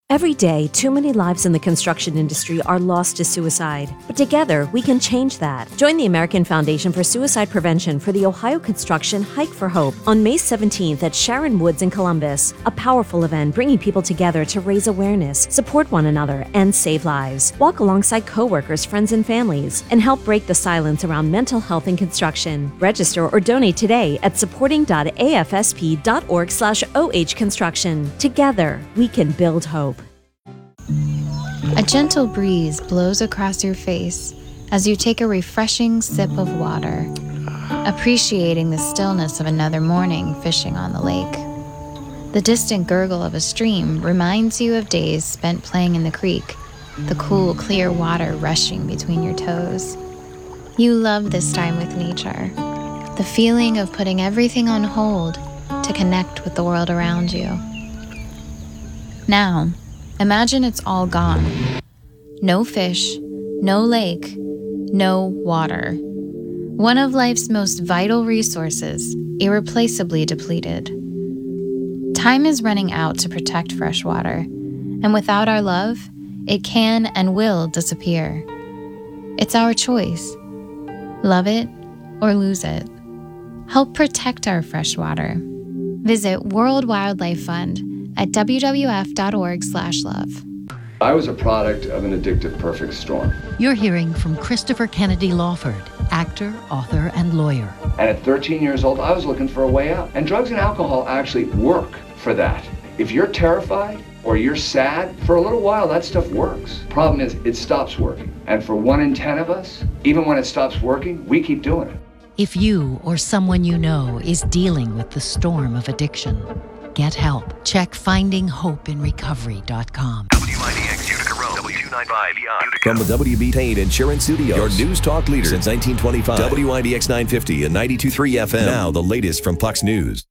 Every day, too many lives in the construction industry are lost to suicide. But together, we can change that. Join the American Foundation for Suicide Prevention for the Ohio Construction Hike for Hope on May 17th at Sharon Woods in Columbus. A powerful event bringing people together to raise awareness, support one another, and save lives. Walk alongside coworkers, friends, and families, and help break the silence around mental health in construction. Register or donate today at supporting.afsp.org/ohconstruction. Together, we can build hope. A gentle breeze blows across your face as you take a refreshing sip of water, appreciating the stillness of another morning fishing on the lake. The distant gurgle of a stream reminds you of days spent playing in the creek, the cool, clear water rushing between your toes. You love this time with nature, the feeling of putting everything on hold to connect with the world around you. Now, imagine it's all gone. No fish, no lake, no water. One of life's most vital resources, irreplaceably depleted. Time is running out to protect fresh water, and without our love, it can and will disappear. It's our choice. Love it or lose it. Help protect our fresh water. Visit World Wildlife Fund at wwf.org/love. I was a product of an addictive perfect storm. You're hearing from Christopher Kennedy Lawford, actor, author, and lawyer. And at 13 years old, I was looking for a way out. And drugs and alcohol actually work for that. If you're terrified or you're sad, for a little while, that stuff works. Problem is, it stops working. And for 1 in 10 of us, even when it stops working, we keep doing it. If you or someone you know is dealing with the storm of addiction, get help. Check findinghopeinrecovery.com. WIDX Utica Road, W295 Utica. From the WB Payne Insurance Studios, your news talk leader since 1925. WIDX 950 and 92.3 FM. Now the latest from Fox News.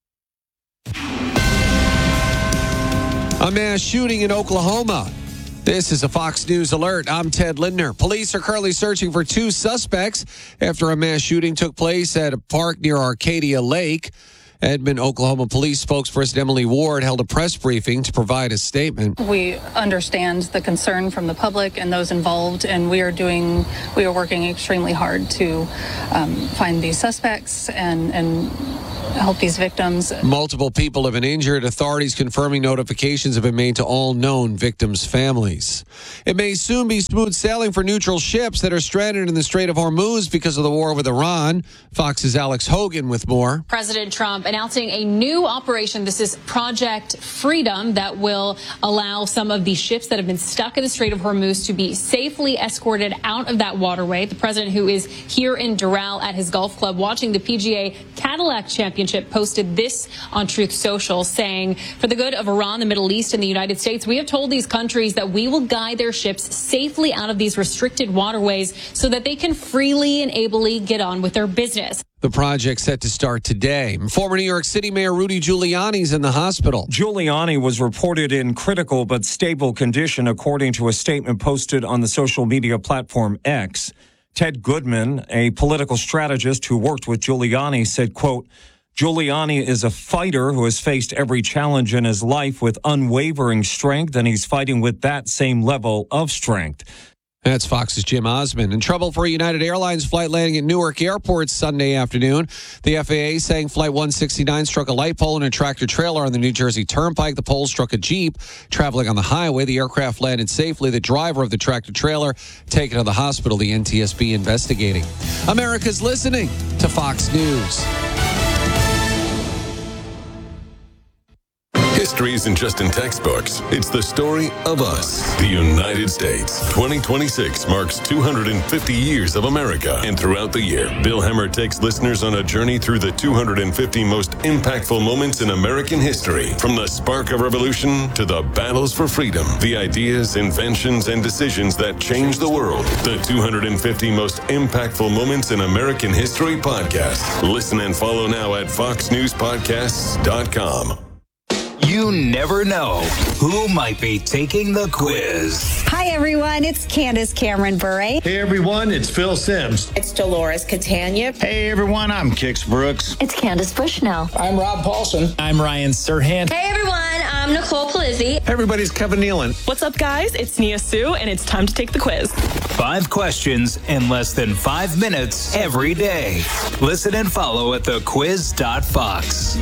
A mass shooting in Oklahoma. This is a Fox News alert. I'm Ted Lindner. Police are currently searching for 2 suspects after a mass shooting took place at a park near Arcadia Lake. Edmond, Oklahoma police spokesperson Emily Ward held a press briefing to provide a statement. We understand the concern from the public and those involved, and we are working extremely hard to find these suspects and help these victims. Multiple people have been injured. Authorities confirming notifications have been made to all known victims' families. It may soon be smooth sailing for neutral ships that are stranded in the Strait of Hormuz because of the war with Iran. Fox's Alex Hogan with more. President Trump announcing a new operation. This is Project Freedom that will allow some of the ships that have been stuck in the Strait of Hormuz to be safely escorted out of that waterway. The president, who is here in Doral at his golf club watching the PGA Cadillac Championship, posted this on Truth Social, saying, for the good of Iran, the Middle East, and the United States, we have told these countries that we will guide their ships safely out of these restricted waterways so that they can freely and ably get on with their business. The project set to start today. Former New York City Mayor Rudy Giuliani is in the hospital. Giuliani was reported in critical but stable condition, according to a statement posted on the social media platform X. Ted Goodman, a political strategist who worked with Giuliani, said, quote, Giuliani is a fighter who has faced every challenge in his life with unwavering strength, and he's fighting with that same level of strength. That's Fox's Jim Osmond. In trouble for a United Airlines flight landing at Newark Airport Sunday afternoon. The FAA saying Flight 169 struck a light pole and a tractor trailer on the New Jersey Turnpike. The pole struck a Jeep traveling on the highway. The aircraft landed safely. The driver of the tractor trailer taken to the hospital. The NTSB investigating. America's listening to Fox News. History isn't just in textbooks. It's the story of us, the United States. 2026 marks 250 years of America. And throughout the year, Bill Hemmer takes listeners on a journey through the 250 most impactful moments in American history. From the spark of revolution to the battles for freedom, the ideas, inventions, and decisions that changed the world. The 250 most impactful moments in American history podcast. Listen and follow now at foxnewspodcasts.com. You never know who might be taking the quiz. Hi, everyone. It's Candace Cameron Bure. Hey, everyone. It's Phil Sims. It's Dolores Catania. Hey, everyone. I'm Kix Brooks. It's Candace Bushnell. I'm Rob Paulson. I'm Ryan Serhant. Hey, everyone. I'm Nicole Palizzi. Everybody's Kevin Nealon. What's up, guys? It's Nia Sue, and it's time to take the quiz. 5 questions in less than 5 minutes every day. Listen and follow at thequiz.fox.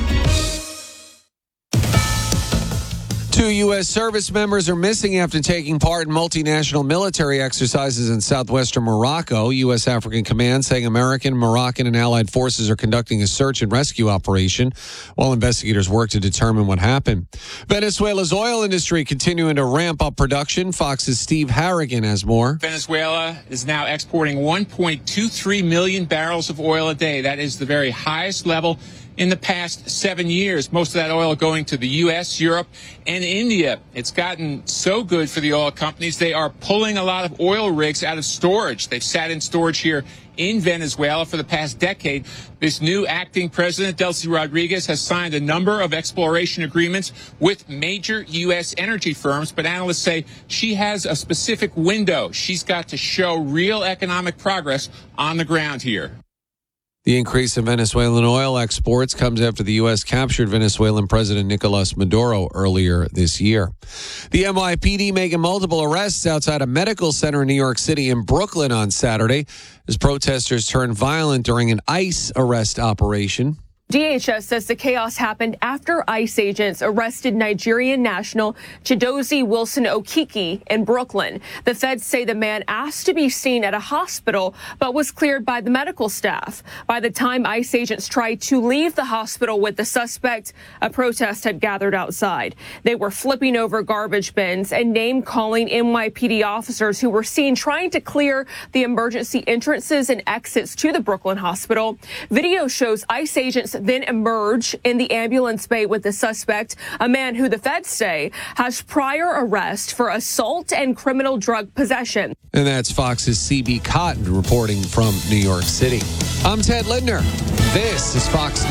2 U.S. service members are missing after taking part in multinational military exercises in southwestern Morocco. U.S. African Command saying American, Moroccan, and allied forces are conducting a search and rescue operation while investigators work to determine what happened. Venezuela's oil industry continuing to ramp up production. Fox's Steve Harrigan has more. Venezuela is now exporting 1.23 million barrels of oil a day. That is the very highest level in the past 7 years. Most of that oil going to the U.S., Europe, and India. It's gotten so good for the oil companies, they are pulling a lot of oil rigs out of storage. They've sat in storage here in Venezuela for the past decade. This new acting president, Delcy Rodriguez, has signed a number of exploration agreements with major U.S. energy firms, but analysts say she has a specific window. She's got to show real economic progress on the ground here. The increase in Venezuelan oil exports comes after the U.S. captured Venezuelan President Nicolas Maduro earlier this year. The NYPD making multiple arrests outside a medical center in New York City and Brooklyn on Saturday as protesters turned violent during an ICE arrest operation. DHS says the chaos happened after ICE agents arrested Nigerian national Chidozie Wilson Okiki in Brooklyn. The feds say the man asked to be seen at a hospital but was cleared by the medical staff. By the time ICE agents tried to leave the hospital with the suspect, a protest had gathered outside. They were flipping over garbage bins and name-calling NYPD officers who were seen trying to clear the emergency entrances and exits to the Brooklyn hospital. Video shows ICE agents then emerge in the ambulance bay with the suspect, a man who the feds say has prior arrest for assault and criminal drug possession. And that's Fox's CB Cotton reporting from New York City. I'm Ted Lindner. This is Fox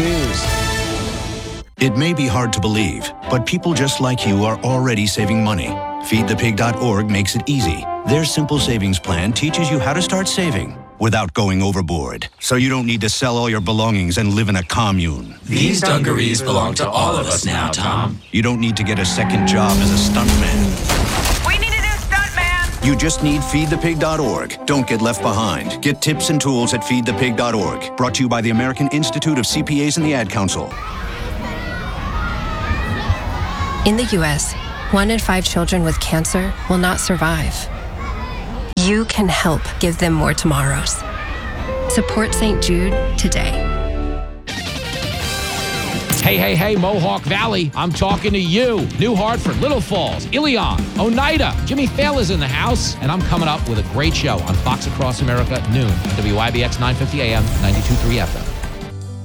News. It may be hard to believe, but people just like you are already saving money. FeedThePig.org makes it easy. Their simple savings plan teaches you how to start saving without going overboard, so you don't need to sell all your belongings and live in a commune. These dungarees belong to all of us now, Tom. You don't need to get a second job as a stuntman. We need a new stuntman! You just need FeedThePig.org. Don't get left behind. Get tips and tools at FeedThePig.org. Brought to you by the American Institute of CPAs and the Ad Council. In the U.S., 1 in 5 children with cancer will not survive. You can help give them more tomorrows. Support St. Jude today. Hey, Mohawk Valley, I'm talking to you. New Hartford, Little Falls, Ilion, Oneida. Jimmy Fallon's in the house, and I'm coming up with a great show on Fox Across America at noon. WIBX 950 AM, 92.3 FM.